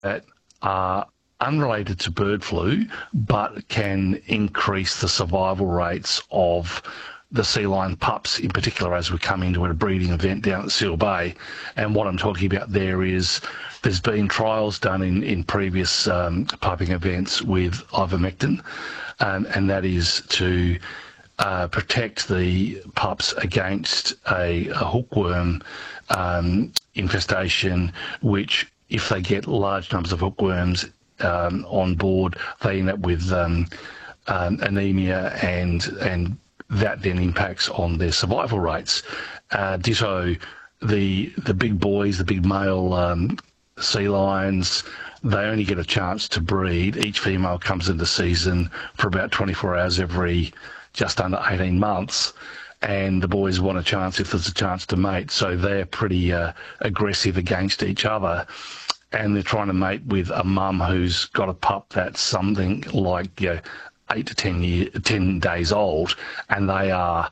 that are unrelated to bird flu, but can increase the survival rates of the sea lion pups in particular as we come into a breeding event down at Seal Bay. And what I'm talking about there is there's been trials done in previous pupping events with ivermectin, and that is to protect the pups against a hookworm infestation, which if they get large numbers of hookworms on board, they end up with anemia, and that then impacts on their survival rates. Ditto, the big boys, the big male sea lions, they only get a chance to breed. Each female comes into season for about 24 hours every just under 18 months. And the boys want a chance if there's a chance to mate. So they're pretty aggressive against each other. And they're trying to mate with a mum who's got a pup that's something like 8 to 10 days old, and they are,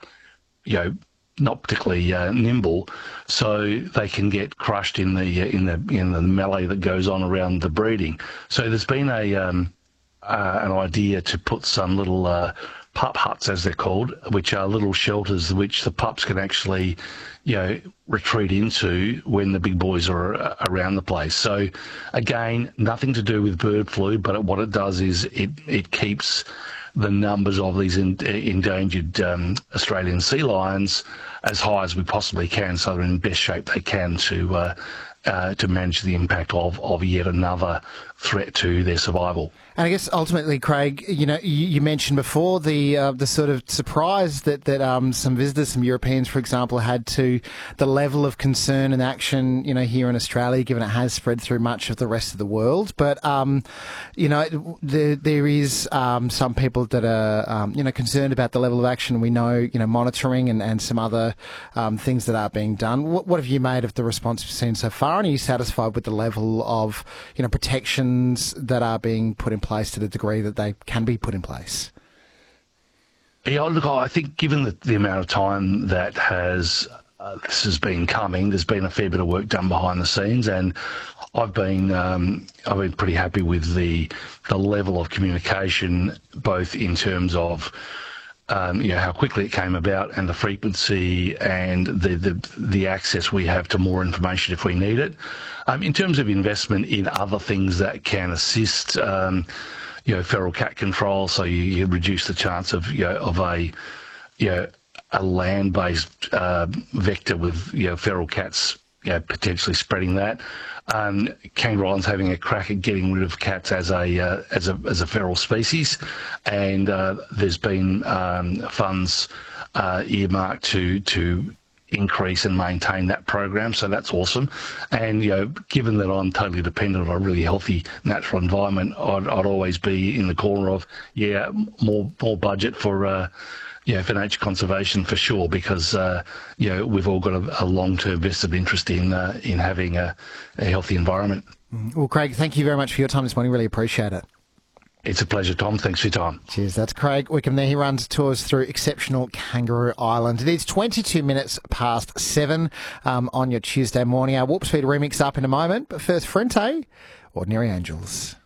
not particularly nimble, so they can get crushed in the melee that goes on around the breeding. So there's been an idea to put some little pup huts, as they're called, which are little shelters which the pups can actually, retreat into when the big boys are around the place. So, again, nothing to do with bird flu, but what it does is it keeps the numbers of these endangered Australian sea lions as high as we possibly can, so they're in the best shape they can to manage the impact of yet another threat to their survival. And I guess ultimately, Craig, you mentioned before the sort of surprise that some visitors, some Europeans, for example, had to the level of concern and action, here in Australia, given it has spread through much of the rest of the world. But, there is some people that are, concerned about the level of action. We know, monitoring and some other things that are being done. What have you made of the response you've seen so far? And are you satisfied with the level of, protections that are being put in place to the degree that they can be put in place? Yeah, look, I think given the amount of time that this has been coming, there's been a fair bit of work done behind the scenes, and I've been pretty happy with the level of communication, both in terms of how quickly it came about and the frequency and the access we have to more information if we need it. In terms of investment in other things that can assist, feral cat control, so you reduce the chance of a land-based vector with feral cats potentially spreading that. Kangaroo Island's having a crack at getting rid of cats as a feral species, and there's been funds earmarked to increase and maintain that program, so that's awesome. And given that I'm totally dependent on a really healthy natural environment, I'd always be in the corner of more budget for nature conservation for sure, because we've all got a long-term vested interest in having a healthy environment. Well, Craig, thank you very much for your time this morning. Really appreciate it. It's a pleasure, Tom. Thanks for your time. Cheers. That's Craig Wickham there. He runs tours through exceptional Kangaroo Island. It is 22 minutes past 7 on your Tuesday morning. Our Warp Speed remix up in a moment. But first, Frente, Ordinary Angels.